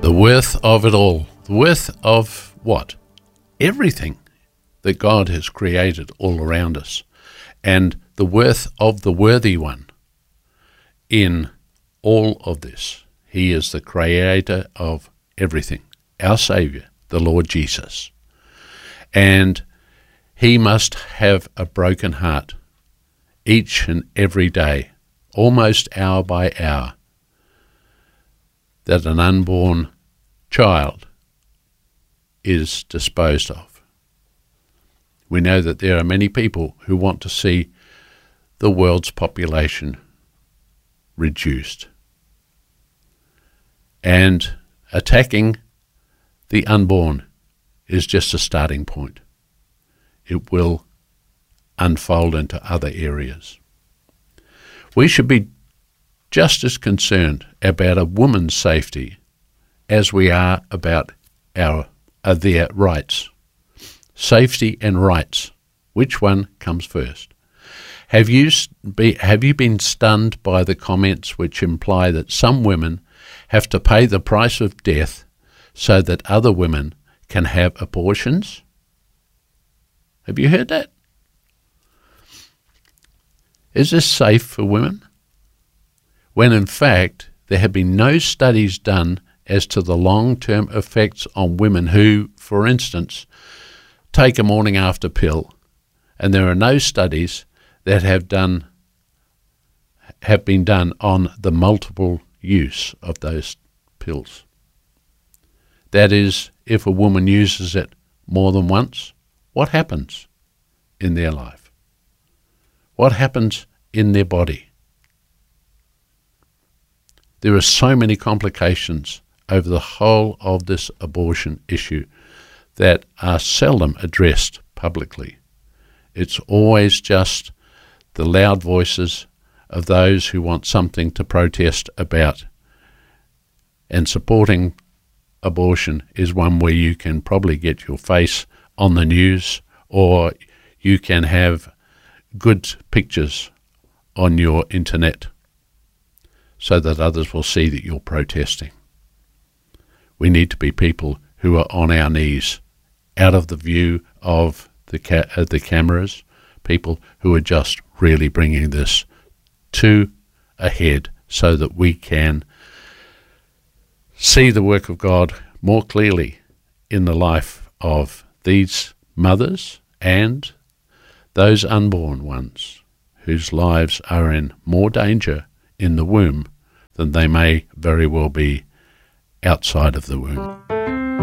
The worth of it all. The worth of what? Everything that God has created all around us. And the worth of the worthy one in all of this. He is the creator of everything. Our Saviour, the Lord Jesus. And he must have a broken heart each and every day, almost hour by hour, that an unborn child is disposed of. We know that there are many people who want to see the world's population reduced. And attacking the unborn is just a starting point. It will unfold into other areas. We should be just as concerned about a woman's safety as we are about their rights. Safety and rights. Which one comes first? Have you been stunned by the comments which imply that some women have to pay the price of death so that other women can have abortions? Have you heard that? Is this safe for women? When in fact there have been no studies done as to the long-term effects on women who, for instance, take a morning after pill, and there are no studies that have been done on the multiple use of those pills. That is, if a woman uses it more than once, what happens in their life? What happens in their body? There are so many complications over the whole of this abortion issue that are seldom addressed publicly. It's always just the loud voices of those who want something to protest about. And supporting abortion is one where you can probably get your face on the news, or you can have good pictures on your internet so that others will see that you're protesting. We need to be people who are on our knees, out of the view of the cameras, people who are just really bringing this to a head so that we can see the work of God more clearly in the life of these mothers and those unborn ones whose lives are in more danger in the womb than they may very well be outside of the womb.